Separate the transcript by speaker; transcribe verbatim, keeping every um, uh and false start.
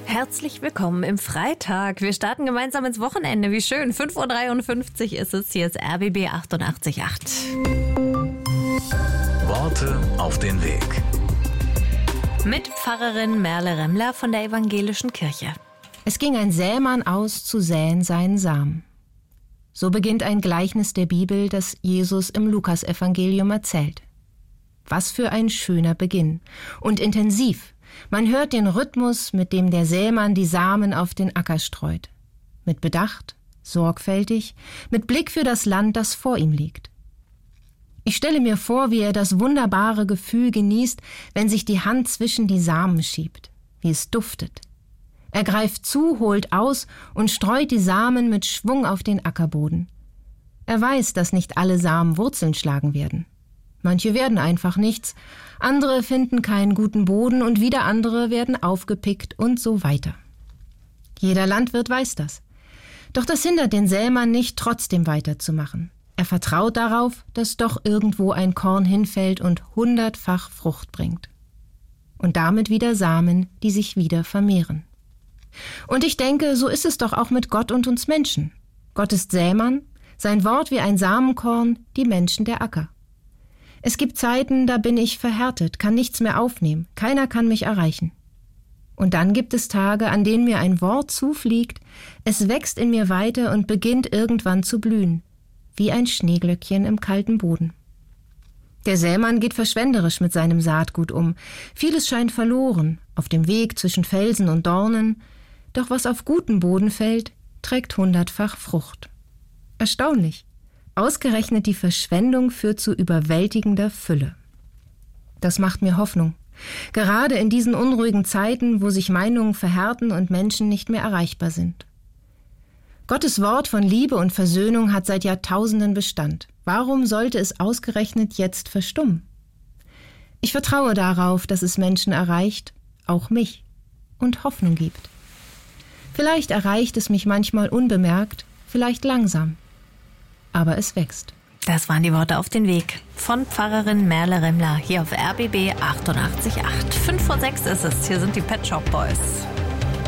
Speaker 1: Herzlich willkommen im Freitag. Wir starten gemeinsam ins Wochenende. Wie schön. fünf Uhr dreiundfünfzig ist es. Hier ist R B B achtundachtzig Komma acht.
Speaker 2: Worte auf den Weg.
Speaker 1: Mit Pfarrerin Merle Remmler von der Evangelischen Kirche.
Speaker 3: Es ging ein Sämann aus, zu säen seinen Samen. So beginnt ein Gleichnis der Bibel, das Jesus im Lukasevangelium erzählt. Was für ein schöner Beginn und intensiv. Man hört den Rhythmus, mit dem der Sämann die Samen auf den Acker streut. Mit Bedacht, sorgfältig, mit Blick für das Land, das vor ihm liegt. Ich stelle mir vor, wie er das wunderbare Gefühl genießt, wenn sich die Hand zwischen die Samen schiebt, wie es duftet. Er greift zu, holt aus und streut die Samen mit Schwung auf den Ackerboden. Er weiß, dass nicht alle Samen Wurzeln schlagen werden. Manche werden einfach nichts, andere finden keinen guten Boden und wieder andere werden aufgepickt und so weiter. Jeder Landwirt weiß das. Doch das hindert den Sämann nicht, trotzdem weiterzumachen. Er vertraut darauf, dass doch irgendwo ein Korn hinfällt und hundertfach Frucht bringt. Und damit wieder Samen, die sich wieder vermehren. Und ich denke, so ist es doch auch mit Gott und uns Menschen. Gott ist Sämann, sein Wort wie ein Samenkorn, die Menschen der Acker. Es gibt Zeiten, da bin ich verhärtet, kann nichts mehr aufnehmen, keiner kann mich erreichen. Und dann gibt es Tage, an denen mir ein Wort zufliegt, es wächst in mir weiter und beginnt irgendwann zu blühen, wie ein Schneeglöckchen im kalten Boden. Der Sämann geht verschwenderisch mit seinem Saatgut um. Vieles scheint verloren, auf dem Weg zwischen Felsen und Dornen. Doch was auf guten Boden fällt, trägt hundertfach Frucht. Erstaunlich. Ausgerechnet die Verschwendung führt zu überwältigender Fülle. Das macht mir Hoffnung. Gerade in diesen unruhigen Zeiten, wo sich Meinungen verhärten und Menschen nicht mehr erreichbar sind. Gottes Wort von Liebe und Versöhnung hat seit Jahrtausenden Bestand. Warum sollte es ausgerechnet jetzt verstummen? Ich vertraue darauf, dass es Menschen erreicht, auch mich, und Hoffnung gibt. Vielleicht erreicht es mich manchmal unbemerkt, vielleicht langsam. Aber es wächst.
Speaker 1: Das waren die Worte auf den Weg von Pfarrerin Merle Remmler hier auf R B B achtundachtzig Komma acht. fünf vor sechs ist es. Hier sind die Pet Shop Boys.